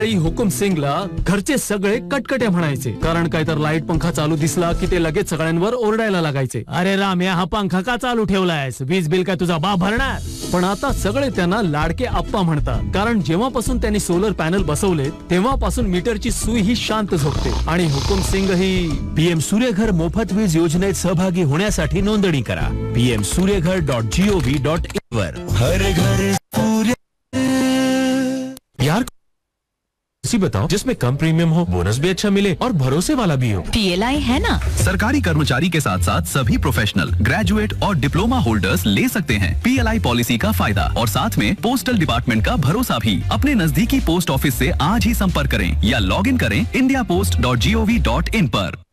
हुकुम सिंगला घरचे सगळे कटकटे म्हणायचे, कारण काय तर लाईट पंखा चालू दिसला की ते लगेच सगळ्यांवर ओरडायला लागायचे, अरे राम्या हा पंखा का चालू ठेवलायस, वीज बिल काय तुझा बाप भरणार. पण आता सगळे त्यांना लाडके आप्पा म्हणतात, कारण जेव्हापासून त्यांनी सोलर पॅनल बसवले तेव्हापासून मीटरची सुई ही शांत झोपते. आणि हुकुम सिंग ही पीएम सूर्यघर मोफत वीज योजनेत सहभागी होण्यासाठी नोंदणी करा pmsuryaghar.gov.in वर. हर घर सूर्य. यार बताओ जिसमें कम प्रीमियम हो, बोनस भी अच्छा मिले और भरोसे वाला भी हो. PLI है ना. सरकारी कर्मचारी के साथ साथ सभी प्रोफेशनल, ग्रेजुएट और डिप्लोमा होल्डर्स ले सकते हैं PLI पॉलिसी का फायदा और साथ में पोस्टल डिपार्टमेंट का भरोसा भी. अपने नजदीकी पोस्ट ऑफिस से आज ही संपर्क करें या लॉग इन करें indiapost.gov.in पर.